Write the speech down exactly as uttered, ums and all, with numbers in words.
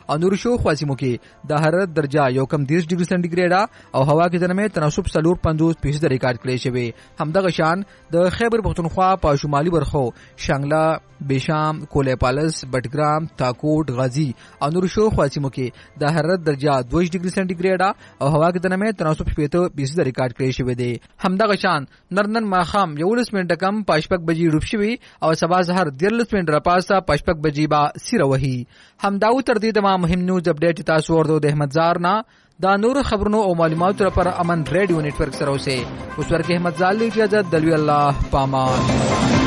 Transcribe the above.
او نور شو خو سیمو کې د حرارت درجه یو کم دېرش ډیګري سنټیګریډ او هوا کې دنه تناسب څلور پنځوس فیصد ریکارډ کړی شوی. همدغه شان د خیبر پختونخوا په شمالي برخو شانګله، بیشام، کولې پالس، بټګرام، تاکوټ، غازی او نور شو خو سیمو کې د حرارت درجه دوه ډیګري سنټیګریډ او هوا کې دنه تناسب شپږ فیصد ریکارډ کړی شوی دی. همدغه شان نرنن ماخام یولس منټه کم پښپک بجې ډوب شوی او سبا سحر دیرلس منټه راپاسه پښپک بجې با سیره وهي. همداو تر دې تمام مهم نیوز اپډیټ تاسو ورته د احمد زار نه دا نور خبرونو او معلوماتو لپاره امن ریډیو نتورک سره اوسه. اوس ورکه احمد زال اجازه دلوي الله پامان.